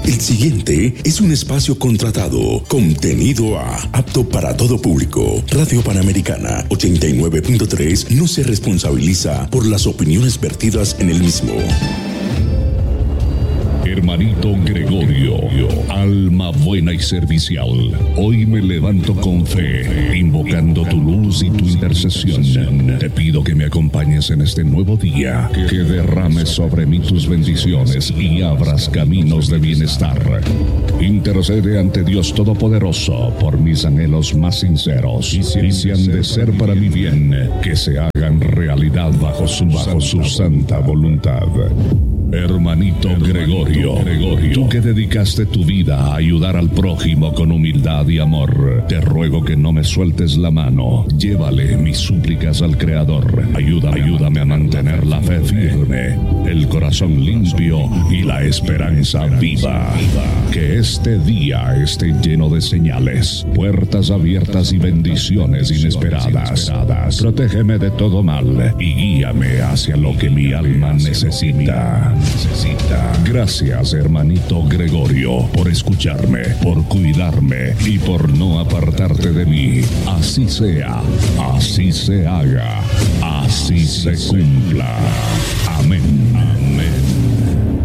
El siguiente es un espacio contratado, contenido apto para todo público. Radio Panamericana 89.3 no se responsabiliza por las opiniones vertidas en el mismo. Hermanito Gregorio, alma buena y servicial, hoy me levanto con fe, invocando tu luz y tu intercesión. Te pido que me acompañes en este nuevo día, que derrames sobre mí tus bendiciones y abras caminos de bienestar. Intercede ante Dios Todopoderoso por mis anhelos más sinceros, y si han de ser para mi bien, que se hagan realidad bajo su santa voluntad. Hermanito Gregorio, tú que dedicaste tu vida a ayudar al prójimo con humildad y amor, te ruego que no me sueltes la mano. Llévale mis súplicas al Creador. Ayúdame a mantener la fe firme, el corazón limpio y la esperanza viva. Que este día esté lleno de señales, puertas abiertas y bendiciones inesperadas. Protégeme de todo mal y guíame hacia lo que mi alma necesita. Gracias, hermanito Gregorio, por escucharme, por cuidarme y por no apartarte de mí. Así sea, así se haga, así se cumpla. Amén.